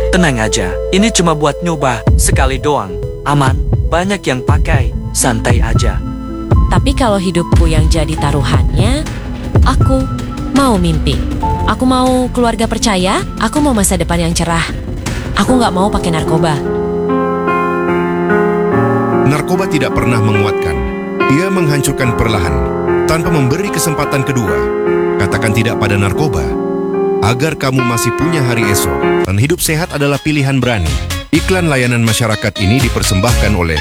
Tenang aja, ini cuma buat nyoba sekali doang. Aman, banyak yang pakai, santai aja. Tapi kalau hidupku yang jadi taruhannya, aku mau mimpi. Aku mau keluarga percaya, aku mau masa depan yang cerah. Aku nggak mau pakai narkoba. Narkoba tidak pernah menguatkan. Ia menghancurkan perlahan, tanpa memberi kesempatan kedua. Katakan tidak pada narkoba, agar kamu masih punya hari esok. Dan hidup sehat adalah pilihan berani. Iklan layanan masyarakat ini dipersembahkan oleh